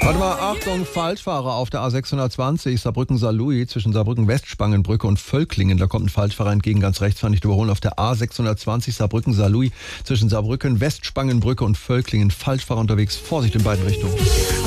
Warte mal, Achtung, Falschfahrer auf der A620 Saarbrücken-Saarlouis zwischen Saarbrücken-Westspangenbrücke und Völklingen. Da kommt ein Falschfahrer entgegen, ganz rechts, kann nicht überholen. Auf der A620 Saarbrücken-Saarlouis zwischen Saarbrücken-Westspangenbrücke und Völklingen. Falschfahrer unterwegs, Vorsicht in beiden Richtungen.